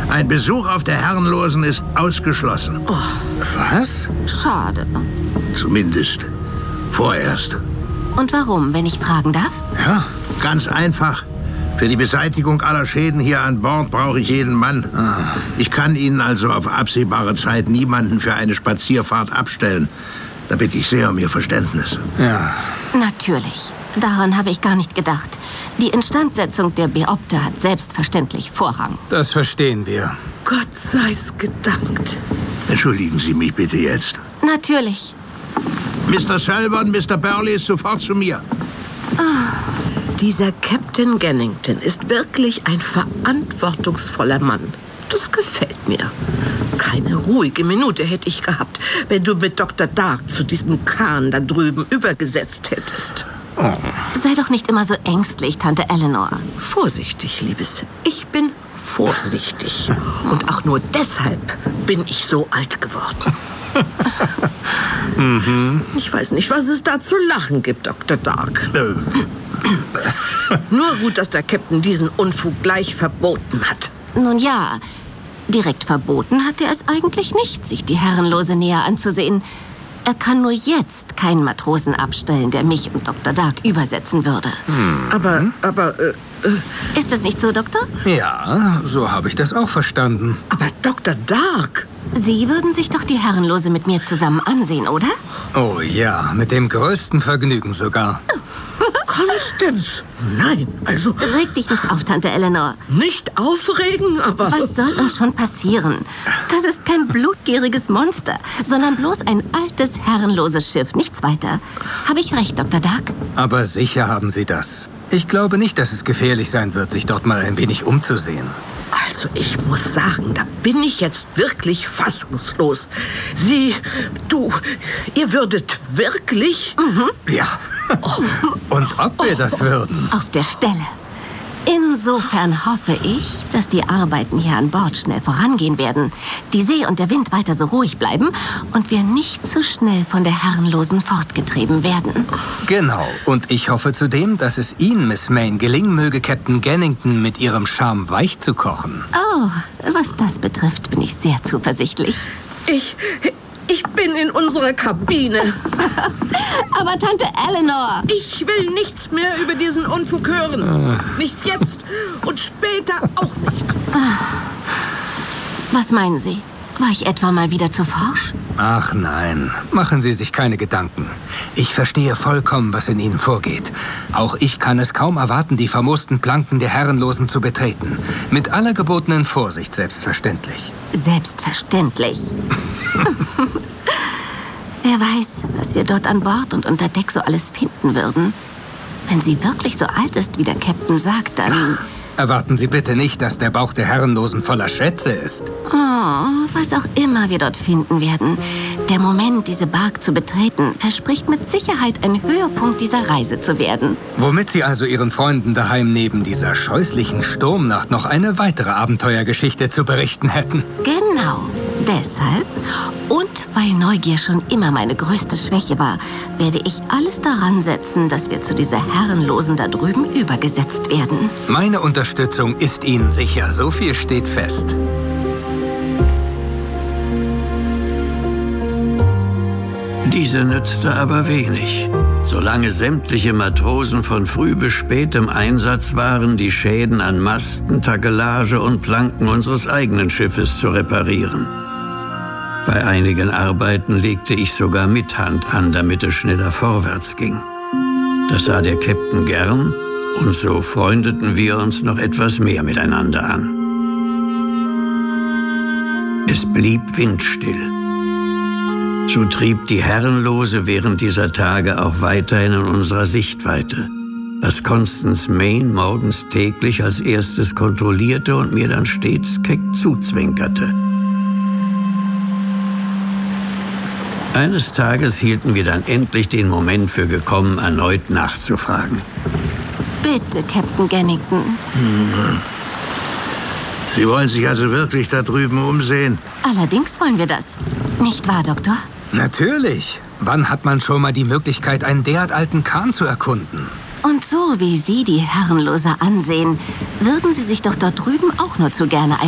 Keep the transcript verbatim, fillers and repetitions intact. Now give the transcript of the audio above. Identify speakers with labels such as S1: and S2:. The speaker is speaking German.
S1: Ein Besuch auf der Herrenlosen ist ausgeschlossen.
S2: Oh.
S3: Was?
S2: Schade.
S1: Zumindest vorerst.
S2: Und warum, wenn ich fragen darf?
S1: Ja, ganz einfach. Für die Beseitigung aller Schäden hier an Bord brauche ich jeden Mann. Ah. Ich kann Ihnen also auf absehbare Zeit niemanden für eine Spazierfahrt abstellen. Da bitte ich sehr um Ihr Verständnis.
S3: Ja.
S2: Natürlich. Daran habe ich gar nicht gedacht. Die Instandsetzung der Beopte hat selbstverständlich Vorrang.
S3: Das verstehen wir.
S4: Gott sei's gedankt.
S1: Entschuldigen Sie mich bitte jetzt.
S2: Natürlich.
S1: Mister Selvern, Mister Burley ist sofort zu mir.
S4: Ah. Dieser Captain Gannington ist wirklich ein verantwortungsvoller Mann. Das gefällt mir. Keine ruhige Minute hätte ich gehabt, wenn du mit Doktor Dark zu diesem Kahn da drüben übergesetzt hättest.
S2: Oh. Sei doch nicht immer so ängstlich, Tante Eleanor.
S4: Vorsichtig, Liebes. Ich bin vorsichtig. Und auch nur deshalb bin ich so alt geworden.
S3: mhm.
S4: Ich weiß nicht, was es da zu lachen gibt, Doktor Dark. Nur gut, dass der Captain diesen Unfug gleich verboten hat.
S2: Nun ja, direkt verboten hat er es eigentlich nicht, sich die Herrenlose näher anzusehen. Er kann nur jetzt keinen Matrosen abstellen, der mich und Doktor Dark übersetzen würde.
S3: Hm.
S4: Aber, aber... Äh,
S2: äh. Ist das nicht so, Doktor?
S3: Ja, so habe ich das auch verstanden.
S4: Aber Doktor Dark...
S2: Sie würden sich doch die Herrenlose mit mir zusammen ansehen, oder?
S3: Oh ja, mit dem größten Vergnügen sogar.
S4: Constance! Nein, also...
S2: Reg dich nicht auf, Tante Eleanor.
S4: Nicht aufregen, aber...
S2: Was soll uns schon passieren? Das ist kein blutgieriges Monster, sondern bloß ein altes, herrenloses Schiff, nichts weiter. Habe ich recht, Doktor Dark?
S3: Aber sicher haben Sie das. Ich glaube nicht, dass es gefährlich sein wird, sich dort mal ein wenig umzusehen.
S4: Also ich muss sagen, da bin ich jetzt wirklich fassungslos. Sie, du, ihr würdet wirklich...
S3: Mhm. Ja. Oh. Und ob wir das würden?
S2: Auf der Stelle. Insofern hoffe ich, dass die Arbeiten hier an Bord schnell vorangehen werden, die See und der Wind weiter so ruhig bleiben und wir nicht zu schnell von der Herrenlosen fortgetrieben werden.
S3: Genau. Und ich hoffe zudem, dass es Ihnen, Miss Mayne, gelingen möge, Captain Gannington mit Ihrem Charme weich zu kochen.
S2: Oh, was das betrifft, bin ich sehr zuversichtlich.
S4: Ich... Ich bin in unserer Kabine.
S2: Aber Tante Eleanor...
S4: Ich will nichts mehr über diesen Unfug hören. Ah. Nicht jetzt und später auch nicht.
S2: Was meinen Sie? War ich etwa mal wieder zu forsch?
S3: Ach nein, machen Sie sich keine Gedanken. Ich verstehe vollkommen, was in Ihnen vorgeht. Auch ich kann es kaum erwarten, die famosten Planken der Herrenlosen zu betreten. Mit aller gebotenen Vorsicht, selbstverständlich.
S2: Selbstverständlich. Wer weiß, was wir dort an Bord und unter Deck so alles finden würden. Wenn sie wirklich so alt ist, wie der Captain sagt, dann...
S3: Ach, erwarten Sie bitte nicht, dass der Bauch der Herrenlosen voller Schätze ist.
S2: Oh, was auch immer wir dort finden werden. Der Moment, diese Bark zu betreten, verspricht mit Sicherheit ein Höhepunkt dieser Reise zu werden.
S3: Womit Sie also Ihren Freunden daheim neben dieser scheußlichen Sturmnacht noch eine weitere Abenteuergeschichte zu berichten hätten.
S2: Genau. Deshalb und weil Neugier schon immer meine größte Schwäche war, werde ich alles daran setzen, dass wir zu dieser Herrenlosen da drüben übergesetzt werden.
S3: Meine Unterstützung ist Ihnen sicher. So viel steht fest.
S5: Diese nützte aber wenig. Solange sämtliche Matrosen von früh bis spät im Einsatz waren, die Schäden an Masten, Takelage und Planken unseres eigenen Schiffes zu reparieren. Bei einigen Arbeiten legte ich sogar mit Hand an, damit es schneller vorwärts ging. Das sah der Captain gern und so freundeten wir uns noch etwas mehr miteinander an. Es blieb windstill. So trieb die Herrenlose während dieser Tage auch weiterhin in unserer Sichtweite, was Constance Mayne morgens täglich als erstes kontrollierte und mir dann stets keck zuzwinkerte. Eines Tages hielten wir dann endlich den Moment für gekommen, erneut nachzufragen.
S2: Bitte, Captain Gannington.
S1: Hm. Sie wollen sich also wirklich da drüben umsehen?
S2: Allerdings wollen wir das. Nicht wahr, Doktor?
S3: Natürlich. Wann hat man schon mal die Möglichkeit, einen derart alten Kahn zu erkunden?
S2: Und so wie Sie die Herrenlose ansehen, würden Sie sich doch dort drüben auch nur zu gerne ein